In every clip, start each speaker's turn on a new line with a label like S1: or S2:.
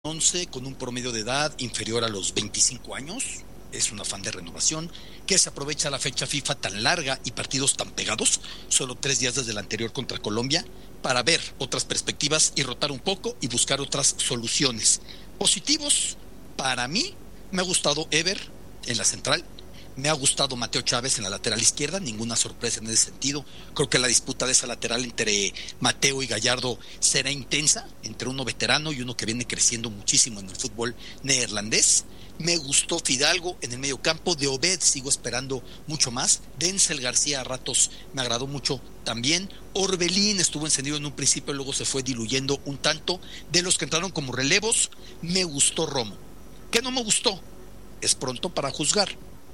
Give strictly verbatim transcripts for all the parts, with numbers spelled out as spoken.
S1: once con un promedio de edad inferior a los veinticinco años. Es un afán de renovación que se aprovecha la fecha FIFA tan larga y partidos tan pegados, solo tres días desde la anterior contra Colombia, para ver otras perspectivas y rotar un poco y buscar otras soluciones. Positivos, para mí, me ha gustado Ever en la central, me ha gustado Mateo Chávez en la lateral izquierda, ninguna sorpresa en ese sentido. Creo que la disputa de esa lateral entre Mateo y Gallardo será intensa, entre uno veterano y uno que viene creciendo muchísimo en el fútbol neerlandés. Me gustó Fidalgo en el medio campo, de Obed sigo esperando mucho más, Denzel García a ratos me agradó mucho también, Orbelín estuvo encendido en un principio, luego se fue diluyendo un tanto. De los que entraron como relevos, me gustó Romo. ¿Qué no me gustó? Es pronto para juzgar.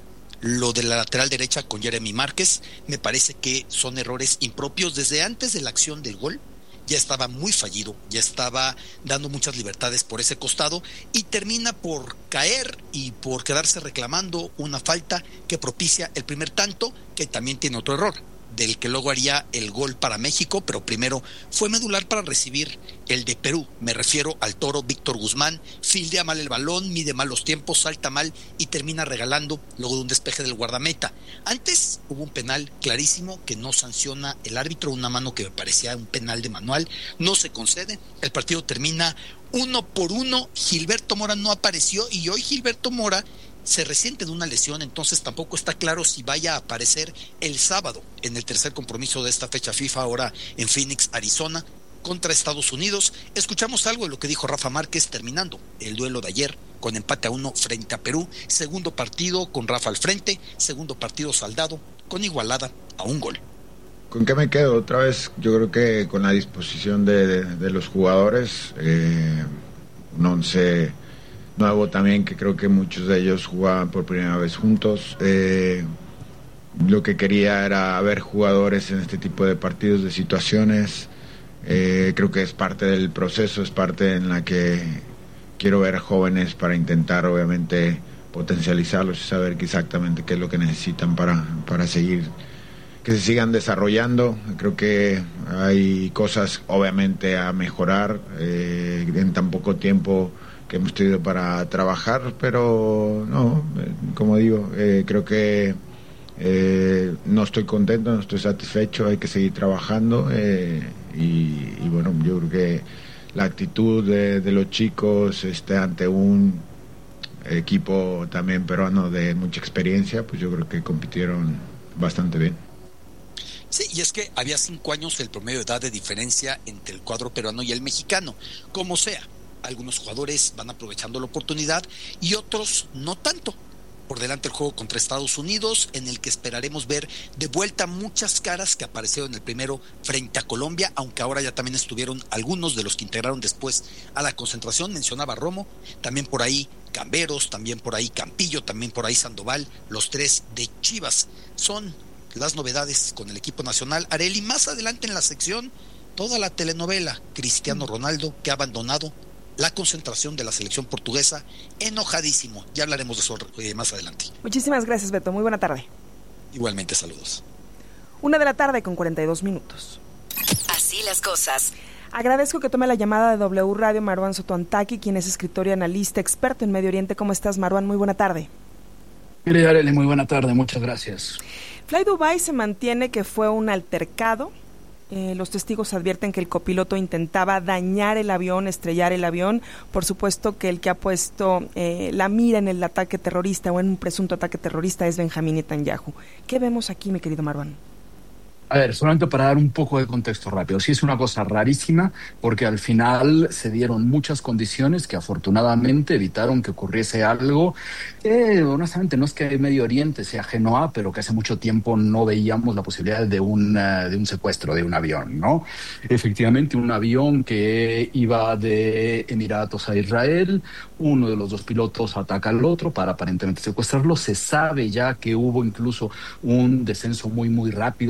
S1: Lo de la lateral derecha con Jeremy Márquez me parece que son errores impropios. Desde antes de la acción del gol ya estaba muy fallido, ya estaba dando muchas libertades por ese costado y termina por caer y por quedarse reclamando una falta que propicia el primer tanto, que también tiene otro error, del que luego haría el gol para México, pero primero fue medular para recibir el de Perú. Me refiero al toro Víctor Guzmán, fildea mal el balón, mide mal los tiempos, salta mal y termina regalando luego de un despeje del guardameta. Antes hubo un penal clarísimo que no sanciona el árbitro, una mano que me parecía un penal de manual, no se concede, el partido termina uno por uno. Gilberto Mora no apareció y hoy Gilberto Mora se resiente de una lesión, entonces tampoco está claro si vaya a aparecer el sábado en el tercer compromiso de esta fecha FIFA, ahora en Phoenix, Arizona, contra Estados Unidos. Escuchamos algo de lo que dijo Rafa Márquez terminando el duelo de ayer con empate a uno frente a Perú, segundo partido con Rafa al frente, segundo partido saldado con igualada a un gol.
S2: ¿Con qué me quedo? Otra vez, yo creo que con la disposición de, de, de los jugadores, eh, un once nuevo también, que creo que muchos de ellos jugaban por primera vez juntos. Eh, lo que quería era ver jugadores en este tipo de partidos, de situaciones. Eh, creo que es parte del proceso, es parte en la que quiero ver jóvenes para intentar, obviamente, potencializarlos y saber exactamente qué es lo que necesitan para, para seguir, que se sigan desarrollando. Creo que hay cosas, obviamente, a mejorar eh, en tan poco tiempo que hemos tenido para trabajar, pero no, eh, como digo, eh, creo que eh, no estoy contento, no estoy satisfecho, hay que seguir trabajando eh, y, y bueno, yo creo que la actitud de, de los chicos este, ante un equipo también peruano de mucha experiencia, pues yo creo que compitieron bastante bien.
S1: Sí, y es que había cinco años el promedio de edad de diferencia entre el cuadro peruano y el mexicano, como sea. Algunos jugadores van aprovechando la oportunidad y otros no tanto. Por delante el juego contra Estados Unidos, en el que esperaremos ver de vuelta muchas caras que aparecieron en el primero frente a Colombia, aunque ahora ya también estuvieron algunos de los que integraron después a la concentración. Mencionaba Romo, también por ahí Camberos, también por ahí Campillo, también por ahí Sandoval, los tres de Chivas. Son las novedades con el equipo nacional. Arely, más adelante en la sección, toda la telenovela Cristiano Ronaldo, que ha abandonado la concentración de la selección portuguesa, enojadísimo. Ya hablaremos de eso eh, más adelante.
S3: Muchísimas gracias, Beto. Muy buena tarde.
S1: Igualmente, saludos.
S3: Una de la tarde con cuarenta y dos minutos.
S4: Así las cosas.
S3: Agradezco que tome la llamada de W Radio Marwan Sotoantaki, quien es escritor y analista experto en Medio Oriente. ¿Cómo estás, Marwan? Muy buena tarde.
S5: Querida Arely, muy buena tarde. Muchas gracias.
S3: Fly Dubai se mantiene que fue un altercado. Eh, los testigos advierten que el copiloto intentaba dañar el avión, estrellar el avión. Por supuesto que el que ha puesto eh, la mira en el ataque terrorista o en un presunto ataque terrorista es Benjamín Netanyahu. ¿Qué vemos aquí, mi querido Marwan?
S5: A ver, solamente para dar un poco de contexto rápido. Sí, es una cosa rarísima porque al final se dieron muchas condiciones que afortunadamente evitaron que ocurriese algo que honestamente no es que Medio Oriente sea ajeno a, pero que hace mucho tiempo no veíamos la posibilidad de un, uh, de un secuestro de un avión, ¿no? Efectivamente, un avión que iba de Emiratos a Israel, uno de los dos pilotos ataca al otro para aparentemente secuestrarlo. Se sabe ya que hubo incluso un descenso muy, muy rápido de altura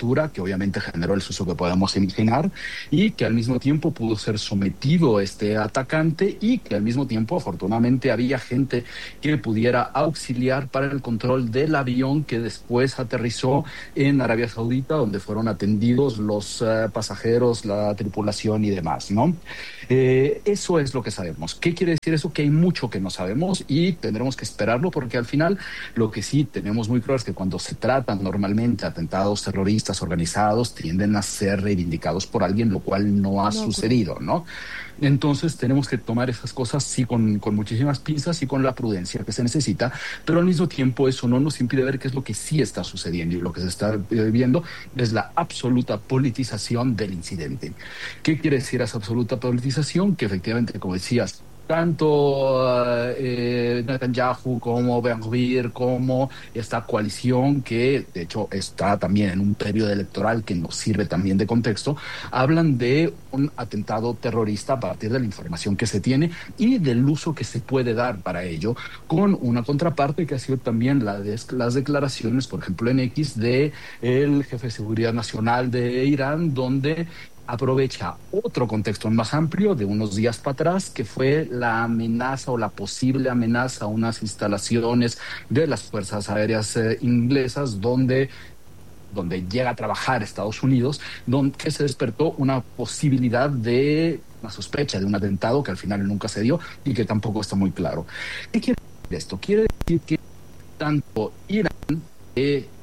S5: dura que obviamente generó el susto que podemos imaginar y que al mismo tiempo pudo ser sometido este atacante y que al mismo tiempo afortunadamente había gente que pudiera auxiliar para el control del avión que después aterrizó en Arabia Saudita, donde fueron atendidos los uh, pasajeros, la tripulación y demás, ¿no? Eh, eso es lo que sabemos. ¿Qué quiere decir eso? Que hay mucho que no sabemos y tendremos que esperarlo, porque al final lo que sí tenemos muy claro es que cuando se tratan normalmente atentados terroristas organizados tienden a ser reivindicados por alguien, lo cual no ha no, sucedido, ¿no? Entonces tenemos que tomar esas cosas sí con, con muchísimas pinzas y con la prudencia que se necesita, pero al mismo tiempo eso no nos impide ver qué es lo que sí está sucediendo, y lo que se está viendo es la absoluta politización del incidente. ¿Qué quiere decir esa absoluta politización? Que efectivamente, como decías, tanto eh, Netanyahu como Ben Gvir, como esta coalición que de hecho está también en un periodo electoral que nos sirve también de contexto, hablan de un atentado terrorista a partir de la información que se tiene y del uso que se puede dar para ello, con una contraparte que ha sido también la de las declaraciones, por ejemplo en X, de el jefe de seguridad nacional de Irán, donde aprovecha otro contexto más amplio de unos días para atrás, que fue la amenaza o la posible amenaza a unas instalaciones de las Fuerzas Aéreas eh, inglesas, donde, donde llega a trabajar Estados Unidos, donde que se despertó una posibilidad de, una sospecha de un atentado que al final nunca se dio y que tampoco está muy claro. ¿Qué quiere decir esto? Quiere decir que tanto Irán, eh,